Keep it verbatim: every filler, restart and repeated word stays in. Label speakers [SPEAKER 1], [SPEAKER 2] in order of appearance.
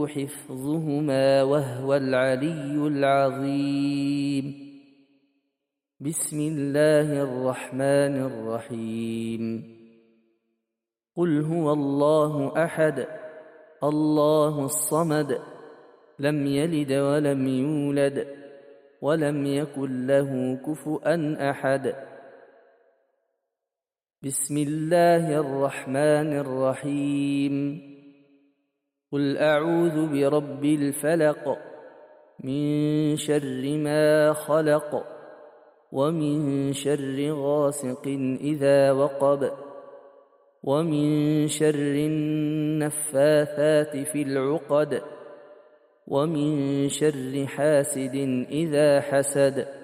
[SPEAKER 1] حفظهما وهو العلي العظيم. بسم الله الرحمن الرحيم. قل هو الله أحد الله الصمد لم يلد ولم يولد ولم يكن له كفؤا أحد. بسم الله الرحمن الرحيم. قل أعوذ برب الفلق من شر ما خلق ومن شر غاسق إذا وقب ومن شر النفاثات في العقد ومن شر حاسد إذا حسد.